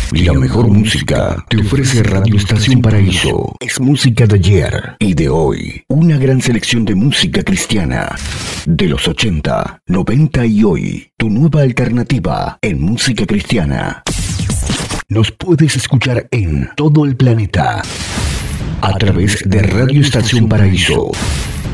La mejor música te ofrece Radio Estación Paraíso. Es música de ayer y de hoy. Una gran selección de música cristiana. De los 80, 90 y hoy. Tu nueva alternativa en música cristiana. Nos puedes escuchar en todo el planeta. A través de Radio Estación Paraíso.